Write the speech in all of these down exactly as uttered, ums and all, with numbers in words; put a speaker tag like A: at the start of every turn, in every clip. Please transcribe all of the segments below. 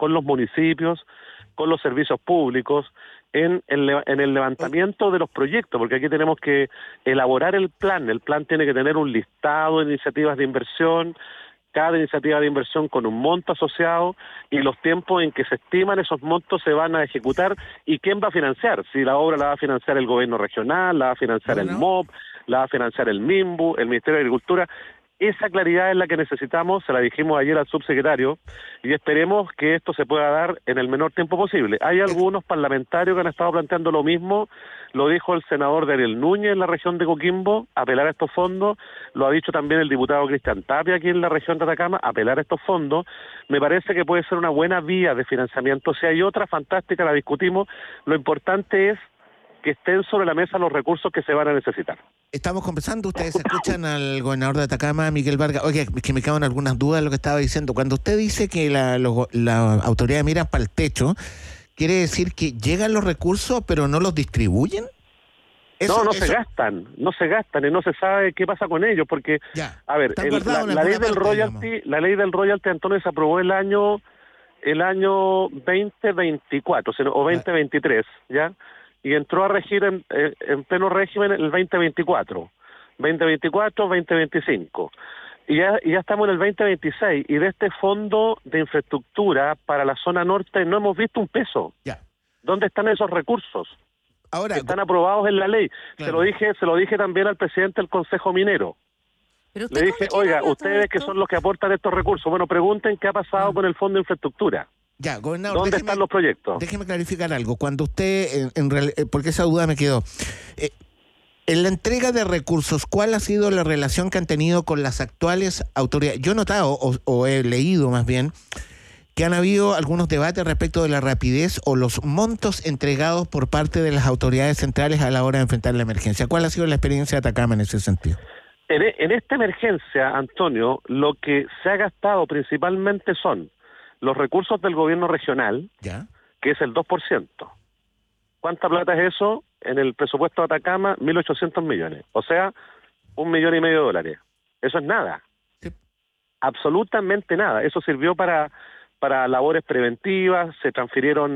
A: con los municipios, con los servicios públicos, en el, en el levantamiento de los proyectos, porque aquí tenemos que elaborar el plan. El plan tiene que tener un listado de iniciativas de inversión, cada iniciativa de inversión con un monto asociado y los tiempos en que se estiman esos montos se van a ejecutar y quién va a financiar. Si la obra la va a financiar el gobierno regional, la va a financiar bueno. el M O P, la va a financiar el MIMBU, el Ministerio de Agricultura. Esa claridad es la que necesitamos, se la dijimos ayer al subsecretario, y esperemos que esto se pueda dar en el menor tiempo posible. Hay algunos parlamentarios que han estado planteando lo mismo, lo dijo el senador Daniel Núñez en la región de Coquimbo, apelar a estos fondos, lo ha dicho también el diputado Cristian Tapia aquí en la región de Atacama, apelar a estos fondos. Me parece que puede ser una buena vía de financiamiento. Si hay otra, fantástica, la discutimos. Lo importante es que estén sobre la mesa los recursos que se van a necesitar.
B: Estamos conversando, ustedes escuchan al gobernador de Atacama, Miguel Vargas. Oye, es que me quedan algunas dudas de lo que estaba diciendo. Cuando usted dice que la, lo, la autoridad mira para el techo, ¿quiere decir que llegan los recursos pero no los distribuyen?
A: Eso, no, no eso... se gastan, no se gastan y no se sabe qué pasa con ellos, porque, ya, a ver, el, la, la ley del royalty, digamos. la ley del royalty, Antonio, se aprobó el año, el año veinte veinticuatro, o veinte veintitrés, ¿ya? Y entró a regir en, eh, en pleno régimen el veinte veinticuatro, veinte veinticuatro, veinte veinticinco. Y ya, y ya estamos en el veinte veintiséis, y de este fondo de infraestructura para la zona norte no hemos visto un peso.
B: Ya.
A: ¿Dónde están esos recursos?
B: Ahora,
A: que están aprobados en la ley. Claro. Se lo dije, se lo dije también al presidente del Consejo Minero.
C: ¿Pero
A: Le dije, oiga, ustedes que son los que aportan estos recursos, bueno, pregunten qué ha pasado ah. con el fondo de infraestructura.
B: Ya, gobernador,
A: ¿dónde
B: déjeme,
A: están los proyectos?
B: Déjeme clarificar algo. Cuando usted, en, en real, porque esa duda me quedó, eh, en la entrega de recursos, ¿cuál ha sido la relación que han tenido con las actuales autoridades? Yo he notado, o, o he leído más bien, que han habido algunos debates respecto de la rapidez o los montos entregados por parte de las autoridades centrales a la hora de enfrentar la emergencia. ¿Cuál ha sido la experiencia de Atacama en ese sentido?
A: En, en esta emergencia, Antonio, lo que se ha gastado principalmente son los recursos del gobierno regional,
B: ¿ya?,
A: que es el dos por ciento. ¿Cuánta plata es eso? En el presupuesto de Atacama, mil ochocientos millones. O sea, un millón y medio de dólares. Eso es nada. Sí. Absolutamente nada. Eso sirvió para, para labores preventivas, se transfirieron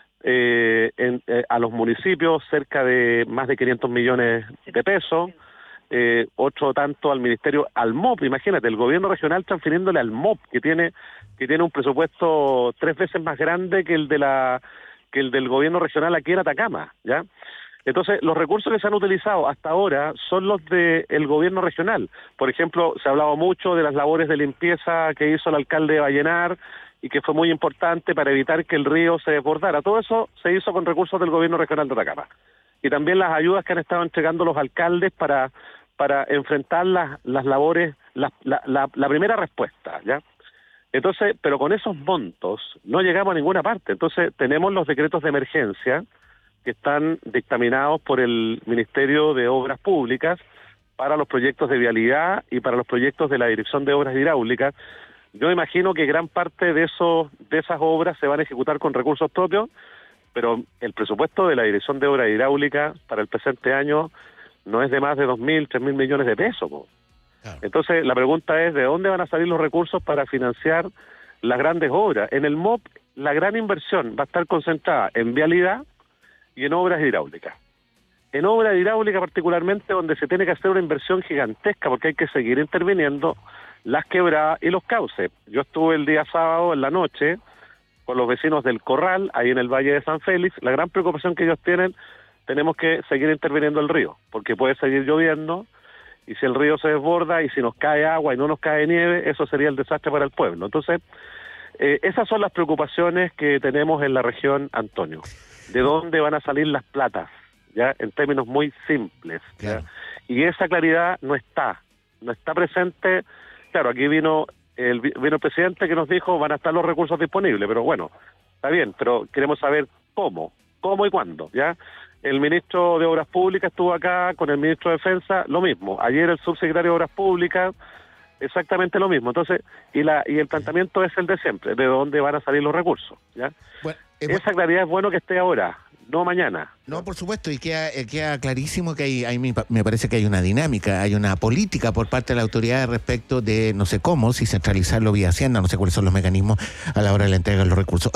A: eh, en, eh, a los municipios cerca de más de quinientos millones de pesos. Eh, otro tanto al ministerio, al M O P, imagínate, el gobierno regional transfiriéndole al M O P, que tiene que tiene un presupuesto tres veces más grande que el de la que el del gobierno regional aquí en Atacama, ¿ya? Entonces, los recursos que se han utilizado hasta ahora son los del gobierno regional. Por ejemplo, se ha hablado mucho de las labores de limpieza que hizo el alcalde de Vallenar y que fue muy importante para evitar que el río se desbordara. Todo eso se hizo con recursos del gobierno regional de Atacama. Y también las ayudas que han estado entregando los alcaldes para para enfrentar las, las labores, la, la, la, la primera respuesta, ¿ya? Entonces, pero con esos montos no llegamos a ninguna parte. Entonces, tenemos los decretos de emergencia que están dictaminados por el Ministerio de Obras Públicas para los proyectos de vialidad y para los proyectos de la Dirección de Obras Hidráulicas. Yo imagino que gran parte de esos de esas obras se van a ejecutar con recursos propios, pero el presupuesto de la Dirección de Obras Hidráulicas para el presente año no es de más de dos mil, tres mil millones de pesos. Claro. Entonces, la pregunta es, ¿de dónde van a salir los recursos para financiar las grandes obras? En el M O P, la gran inversión va a estar concentrada en vialidad y en obras hidráulicas. En obras hidráulicas particularmente, donde se tiene que hacer una inversión gigantesca, porque hay que seguir interviniendo las quebradas y los cauces. Yo estuve el día sábado en la noche con los vecinos del Corral, ahí en el Valle de San Félix. La gran preocupación que ellos tienen, tenemos que seguir interviniendo el río, porque puede seguir lloviendo, y si el río se desborda, y si nos cae agua y no nos cae nieve, eso sería el desastre para el pueblo. Entonces, eh, esas son las preocupaciones que tenemos en la región, Antonio. ¿De dónde van a salir las platas? Ya, en términos muy simples.
B: Claro.
A: ¿Ya? Y esa claridad no está, no está presente. Claro, aquí vino el, vino el presidente que nos dijo, van a estar los recursos disponibles, pero bueno, está bien, pero queremos saber cómo, cómo y cuándo, ¿ya? El ministro de Obras Públicas estuvo acá con el ministro de Defensa, lo mismo. Ayer el subsecretario de Obras Públicas, exactamente lo mismo. Entonces, y la y el planteamiento es el de siempre, de dónde van a salir los recursos, ¿ya?
B: Bueno, eh,
A: Esa claridad es bueno que esté ahora, no mañana.
B: No, por supuesto, y queda, eh, queda clarísimo que hay, hay, me parece que hay una dinámica, hay una política por parte de la autoridad respecto de no sé cómo, si centralizarlo vía Hacienda, no sé cuáles son los mecanismos a la hora de la entrega de los recursos.